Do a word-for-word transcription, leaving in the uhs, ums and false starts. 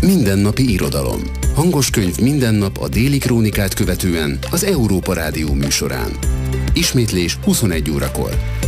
Mindennapi irodalom. Hangos könyv minden nap a Déli Krónikát követően az Európa Rádió műsorán. Ismétlés huszonegy órakor.